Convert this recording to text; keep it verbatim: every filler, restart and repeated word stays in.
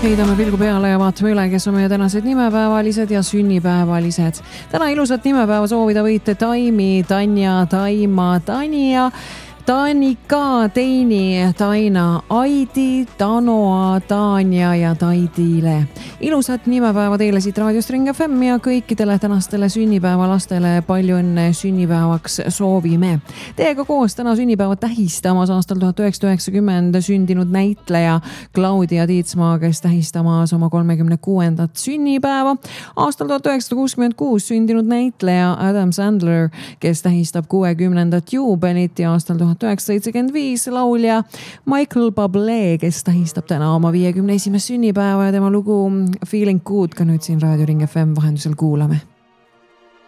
heidame pilgu peale ja vaatame üle, kes on meie tänased nimepäevalised ja sünnipäevalised. Täna ilusat nimepäeva soovida võite Taimi, Tanja, Taima, Tanja, Tanika, Teini, Taina, Aidi, Tanoa, Tanja ja Taidile. Ilusat nimepäeva teile siit raadiost Ring F M ja kõikidele tänastele sünnipäevalastele palju õnne sünnipäevaks soovime. Teiega koos täna sünnipäeva tähistamas aastal tuhat üheksasada üheksakümmend sündinud näitleja Claudia Tiitsmaa, kes tähistamas oma kolmekümne kuuendat sünnipäeva. Aastal tuhat üheksasada kuuskümmend kuus sündinud näitleja Adam Sandler, kes tähistab kuuekümnendat juubelit ja aastal tuhat üheksasada seitsekümmend viis laulja Michael Bublé, kes tähistab täna oma viiekümne esimest sünnipäeva ja tema lugu Feeling Good ka nüüd siin Raadio Ring F M vahendusel kuulame.